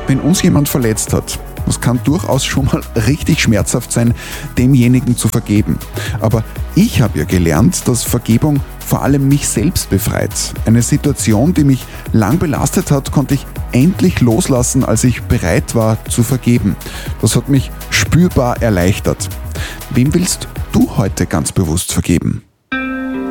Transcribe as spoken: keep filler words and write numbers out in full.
Wenn uns jemand verletzt hat, das kann durchaus schon mal richtig schmerzhaft sein, demjenigen zu vergeben. Aber ich habe ja gelernt, dass Vergebung vor allem mich selbst befreit. Eine Situation, die mich lang belastet hat, konnte ich endlich loslassen, als ich bereit war zu vergeben. Das hat mich spürbar erleichtert. Wem willst du heute ganz bewusst vergeben?